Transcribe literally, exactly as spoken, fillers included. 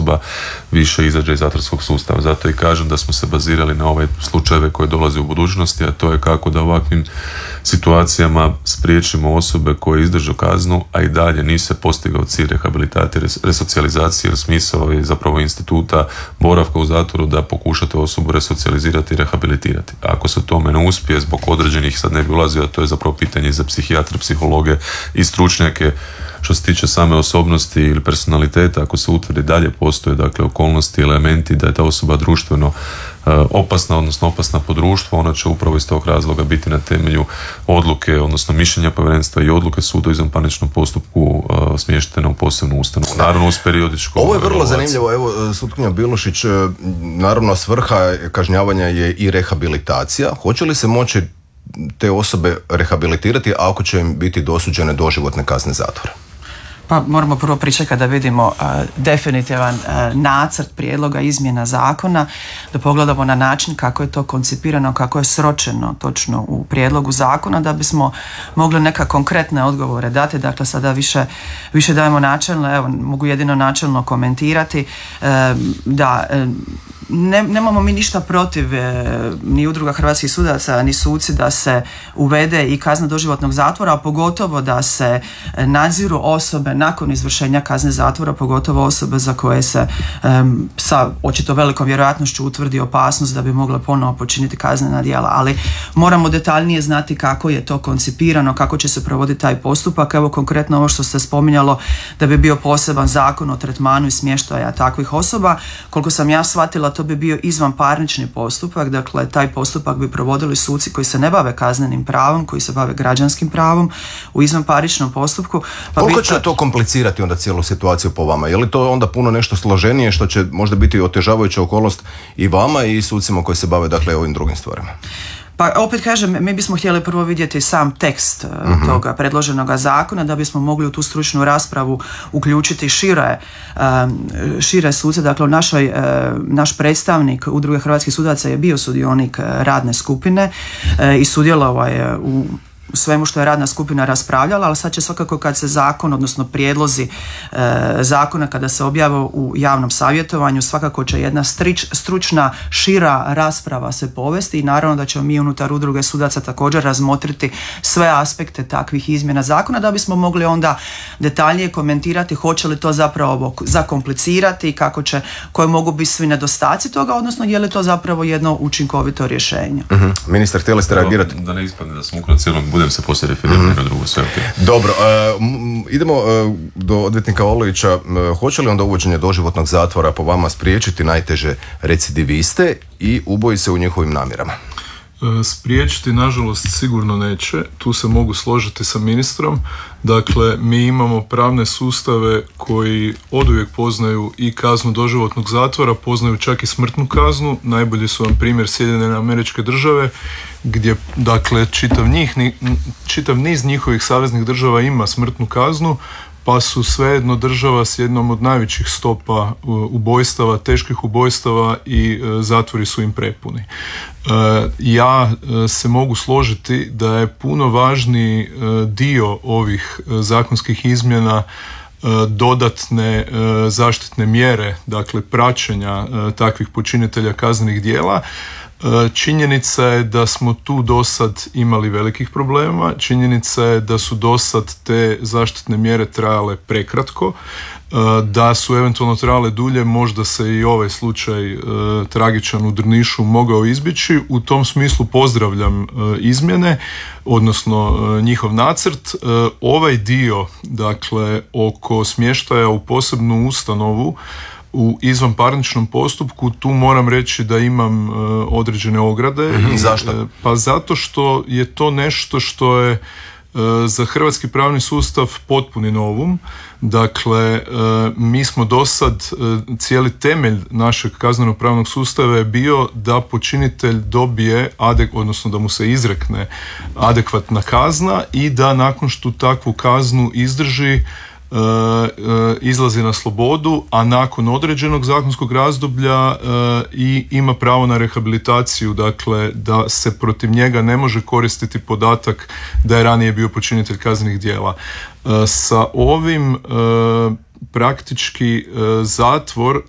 osoba više izađe iz zatvorskog sustava. Zato i kažem da smo se bazirali na ove slučajeve koje dolaze u budućnosti, a to je kako da u ovakvim situacijama spriječimo osobe koje izdržu kaznu, a i dalje nisu se postigao cilj rehabilitacije, resocijalizacije, jer smisao je zapravo instituta boravka u zatvoru da pokušate osobu resocijalizirati i rehabilitirati. Ako se tome ne uspije zbog određenih, sad ne bi ulazio, a to je zapravo pitanje za psihijatre, psihologe i stručnjake. Što se tiče same osobnosti ili personaliteta, ako se utvrdi dalje postoje dakle okolnosti, elementi da je ta osoba društveno uh, opasna, odnosno opasna po društvu, ona će upravo iz tog razloga biti na temelju odluke, odnosno mišljenja povjerenstva i odluke suda u izvanparničnom postupku uh, smještena u posebnu ustanovu. Naravno uz periodičku. Ovo je vrlo zanimljivo. Evo, sutkinja Bilušić, naravno svrha kažnjavanja je i rehabilitacija. Hoće li se moći te osobe rehabilitirati ako će im biti dosuđene doživotne kazne zatvora? Pa moramo prvo pričekati da vidimo uh, definitivan uh, nacrt prijedloga izmjena zakona, da pogledamo na način kako je to koncipirano, kako je sročeno točno u prijedlogu zakona, da bismo mogli neka konkretne odgovore dati. Dakle, sada više, više dajemo načelno, evo, mogu jedino načelno komentirati uh, da uh, Ne, nemamo mi ništa protiv e, ni udruga hrvatskih sudaca ni suci da se uvede i kazna doživotnog zatvora, a pogotovo da se nadziru osobe nakon izvršenja kazne zatvora, pogotovo osobe za koje se e, sa očito velikom vjerojatnošću utvrdi opasnost da bi mogle ponovo počiniti kaznena djela, ali moramo detaljnije znati kako je to koncipirano, kako će se provoditi taj postupak. Evo konkretno ovo što se spominjalo da bi bio poseban zakon o tretmanu i smještaja takvih osoba, koliko sam ja shvatila, to bi bio izvanparnični postupak, dakle taj postupak bi provodili suci koji se ne bave kaznenim pravom, koji se bave građanskim pravom u izvanparničnom postupku. Pa koliko će to komplicirati onda cijelu situaciju po vama? Je li to onda puno nešto složenije što će možda biti otežavajuća okolnost i vama i sucima koji se bave dakle ovim drugim stvarima? Pa opet kažem, mi bismo htjeli prvo vidjeti sam tekst uh-huh. toga predloženoga zakona da bismo mogli u tu stručnu raspravu uključiti šire, um, šire suce. Dakle, u našoj, uh, naš predstavnik Udruge hrvatskih sudaca je bio sudionik radne skupine uh, i sudjelovao je u u svemu što je radna skupina raspravljala, ali sad će svakako kad se zakon, odnosno prijedlozi e, zakona kada se objave u javnom savjetovanju, svakako će jedna strič, stručna, šira rasprava se povesti i naravno da ćemo mi unutar udruge sudaca također razmotriti sve aspekte takvih izmjena zakona da bismo mogli onda detaljnije komentirati hoće li to zapravo zakomplicirati, kako će, koji mogu biti svi nedostaci toga, odnosno je li to zapravo jedno učinkovito rješenje. Uh-huh. Ministar, htjeli ste reagirati? Da ne ispadne da smo ukratko cijelom budem se poslije referirati mm-hmm. na drugo, sve okay. Dobro, uh, m- idemo uh, do odvjetnika Olovića. Uh, hoće li onda uvođenje doživotnog zatvora po vama spriječiti najteže recidiviste i ubojice u njihovim namjerama? Spriječiti, nažalost, sigurno neće. Tu se mogu složiti sa ministrom. Dakle, mi imamo pravne sustave koji oduvijek poznaju i kaznu doživotnog zatvora, poznaju čak i smrtnu kaznu. Najbolji su vam primjer Sjedinjene Američke Države, gdje, dakle, čitav, njih, čitav niz njihovih saveznih država ima smrtnu kaznu, pa su svejedno država s jednom od najvećih stopa ubojstava, teških ubojstava i zatvori su im prepuni. Ja se mogu složiti da je puno važniji dio ovih zakonskih izmjena dodatne zaštitne mjere, dakle praćenja takvih počinitelja kaznenih djela. Činjenica je da smo tu dosad imali velikih problema, činjenica je da su dosad te zaštitne mjere trajale prekratko, da su eventualno trajale dulje, možda se i ovaj slučaj e, tragičan u Drnišu mogao izbjeći. U tom smislu pozdravljam e, izmjene, odnosno e, njihov nacrt. E, ovaj dio, dakle, oko smještaja u posebnu ustanovu u izvanparničnom postupku, tu moram reći da imam e, određene ograde. Mm-hmm. Zašto? E, pa zato što je to nešto što je za hrvatski pravni sustav potpuni novum. Dakle, mi smo dosad, cijeli temelj našeg kazneno-pravnog sustava je bio da počinitelj dobije, adek, odnosno da mu se izrekne adekvatna kazna i da nakon što takvu kaznu izdrži, Uh, uh, izlazi na slobodu, a nakon određenog zakonskog razdoblja uh, i ima pravo na rehabilitaciju, dakle da se protiv njega ne može koristiti podatak da je ranije bio počinitelj kaznenih djela. Uh, sa ovim uh, praktički uh, zatvor